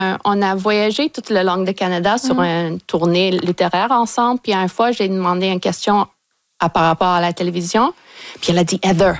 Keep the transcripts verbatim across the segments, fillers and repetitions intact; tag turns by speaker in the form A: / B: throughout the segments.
A: on a voyagé tout le long du Canada sur mm-hmm. une tournée littéraire ensemble. Puis une fois, j'ai demandé une question à, par rapport à la télévision. Puis elle a dit, Heather,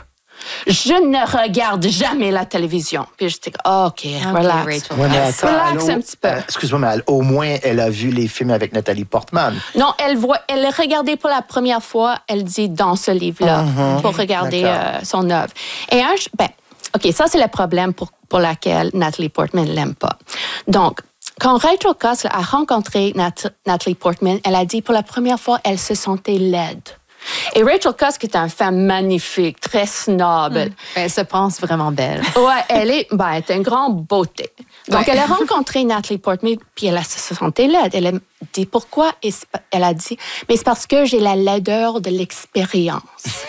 A: je ne regarde jamais la télévision. Puis j'étais oh, OK, okay, relax.
B: Ouais, mais attends,
A: relax
B: elle,
A: un petit peu.
B: Euh, excuse-moi, mais elle, au moins, elle a vu les films avec Nathalie Portman.
A: Non, elle voit, elle regardait pour la première fois, elle dit, dans ce livre-là, mm-hmm. pour regarder euh, son œuvre. Et un, ben, OK, ça, c'est le problème pour, pour lequel Natalie Portman ne l'aime pas. Donc, quand Rachel Cusk a rencontré Nat- Natalie Portman, elle a dit, pour la première fois, elle se sentait laide. Et Rachel Cusk est une femme magnifique, très snob.
C: Mmh. Elle se pense vraiment belle.
A: Ouais, elle est, ben, elle est une grande beauté. Donc, ouais. Elle a rencontré Natalie Portman, puis elle a se sentait laide. Elle a dit pourquoi? Et elle a dit, mais c'est parce que j'ai la laideur de l'expérience.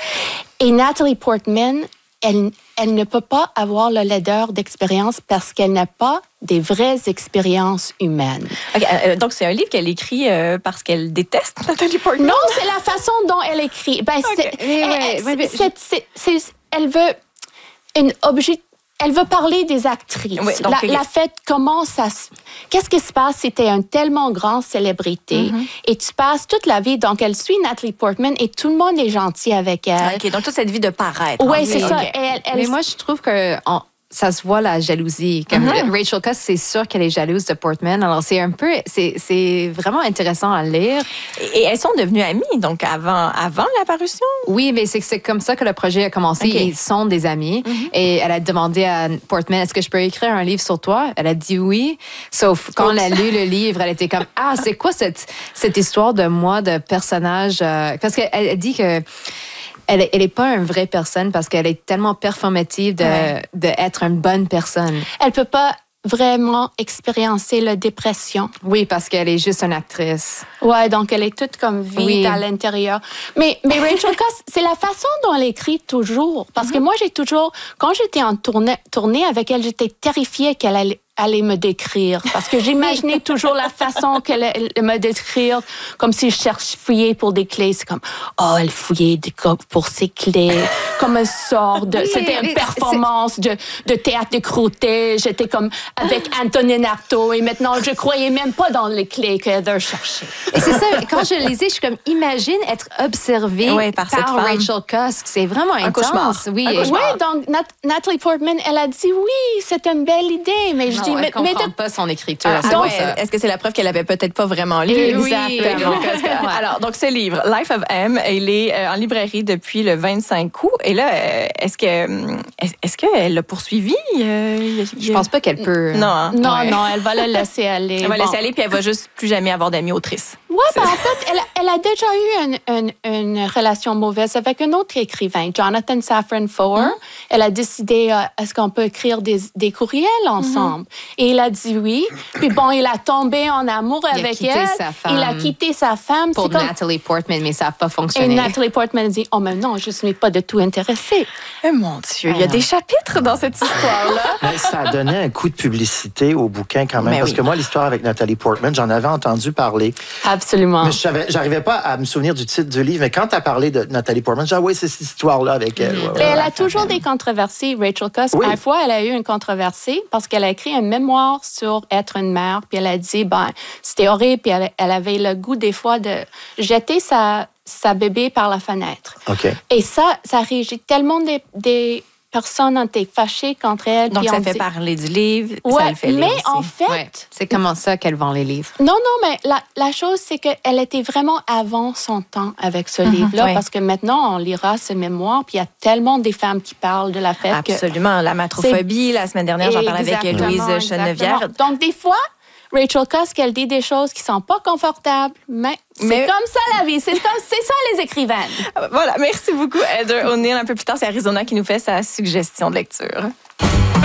A: Et Natalie Portman, elle, elle ne peut pas avoir la laideur d'expérience parce qu'elle n'a pas des vraies expériences humaines.
D: Okay, euh, donc, c'est un livre qu'elle écrit euh, parce qu'elle déteste Natalie Portman?
A: Non, c'est la façon dont elle écrit. Ben, okay. c'est, oui, elle, oui, c'est, c'est, c'est, elle veut une objet... Elle veut parler des actrices. Oui, donc, la, la fait, comment ça... Qu'est-ce qui se passe si tu es une tellement grande célébrité mm-hmm. et tu passes toute la vie... Donc, elle suit Natalie Portman et tout le monde est gentil avec elle.
D: OK, donc toute cette vie de paraître.
A: Oui, c'est ça.
C: Okay. Elle, elle... Mais moi, je trouve que... En... ça se voit la jalousie. Comme mm-hmm. Rachel Cusk, c'est sûr qu'elle est jalouse de Portman. Alors, c'est un peu... C'est, c'est vraiment intéressant à lire.
D: Et, et elles sont devenues amies, donc avant, avant l'apparition?
C: Oui, mais c'est, c'est comme ça que le projet a commencé. Okay. Ils sont des amis. Mm-hmm. Et elle a demandé à Portman, est-ce que je peux écrire un livre sur toi? Elle a dit oui. Sauf quand Oups. Elle a lu le livre, elle était comme, ah, c'est quoi cette, cette histoire de moi, de personnage? Euh, parce qu'elle elle dit que elle n'est pas une vraie personne parce qu'elle est tellement performative de, ouais. d'être une bonne personne.
A: Elle ne peut pas vraiment expériencer la dépression.
C: Oui, parce qu'elle est juste une actrice.
A: Oui, donc elle est toute comme vide oui. à l'intérieur. Mais, mais Rachel Cusk, c'est la façon dont elle écrit toujours. Parce mm-hmm. que moi, j'ai toujours... Quand j'étais en tournée, tournée avec elle, j'étais terrifiée qu'elle allait allait me décrire. Parce que j'imaginais toujours la façon qu'elle allait me décrire, comme si je cherchais fouiller pour des clés. C'est comme, oh, elle fouillait pour ses clés, comme un sort de... Oui, c'était une performance de, de théâtre de Croûté. J'étais comme avec Antonin Artaud et maintenant, je croyais même pas dans les clés qu'elle cherchait.
C: Et c'est ça, quand je lisais, je suis comme, imagine être observée oui, par, par Rachel Cusk. C'est vraiment un intense. Cauchemar. Oui,
A: un cauchemar. Oui, donc Nat- Natalie Portman, elle a dit oui, c'est une belle idée, mais je
C: non,
A: dis,
C: elle
A: mais,
C: ne comprend
A: mais
C: pas son écriture.
D: Ah, donc, ouais, est-ce que c'est la preuve qu'elle avait peut-être pas vraiment lu?
A: Exactement.
D: Alors, donc, ce livre, Life of M, il est en librairie depuis le vingt-cinq août. Et là, est-ce que est-ce qu'elle l'a poursuivi?
C: Je pense pas qu'elle peut.
A: Non, hein? non, ouais. non, elle va le laisser aller.
D: Elle va
A: bon.
D: laisser aller, puis elle va juste plus jamais avoir d'amis autrices.
A: Oui, ben, en fait, elle, elle a déjà eu une, une, une relation mauvaise avec un autre écrivain, Jonathan Safran Foer. Mm-hmm. Elle a décidé, euh, est-ce qu'on peut écrire des, des courriels ensemble? Mm-hmm. Et il a dit oui. Puis bon, il a tombé en amour
C: il
A: avec
C: a
A: elle.
C: Sa femme
A: il a quitté sa femme.
C: Pour
A: comme...
C: Natalie Portman, mais ça n'a pas fonctionné.
A: Et Natalie Portman a dit, oh, mais non, je ne suis pas du tout intéressée.
D: Oh, mon Dieu, il y a des chapitres dans cette histoire-là.
B: Mais ça a donné un coup de publicité au bouquin quand même. Mais parce oui. que moi, l'histoire avec Natalie Portman, j'en avais entendu parler.
A: Absolument.
B: Mais je savais, j'arrivais pas à me souvenir du titre du livre. Mais quand tu as parlé de Natalie Portman, j'ai dit, ah oui, c'est cette histoire-là avec elle. Ouais, ouais,
A: elle
B: ouais,
A: a toujours des controversies, Rachel Cusk.
B: Oui.
A: Une fois, elle a eu une controversie parce qu'elle a écrit un mémoire sur être une mère. Puis elle a dit, ben, c'était horrible. Puis elle, elle avait le goût des fois de jeter sa, sa bébé par la fenêtre.
B: Okay.
A: Et ça, ça régit tellement des, des personnes ont été fâchées contre elle.
D: Donc, ça fait
A: dit...
D: parler du livre,
A: ouais,
D: ça le fait lire
A: mais
D: aussi.
A: en fait...
C: Ouais. C'est comment ça qu'elle vend les livres?
A: Non, non, mais la, la chose, c'est qu'elle était vraiment avant son temps avec ce mm-hmm, livre-là, ouais. parce que maintenant, on lira ses mémoires, puis il y a tellement des femmes qui parlent de la fête.
D: Absolument,
A: que
D: la matrophobie, la semaine dernière, j'en parlais avec Louise Chenevière.
A: Donc, des fois... Rachel Cusk, elle dit des choses qui sont pas confortables, mais c'est mais... comme ça la vie, c'est, comme, c'est ça les écrivaines.
D: Voilà, merci beaucoup Heather O'Neill. Un peu plus tard, c'est Arizona qui nous fait sa suggestion de lecture.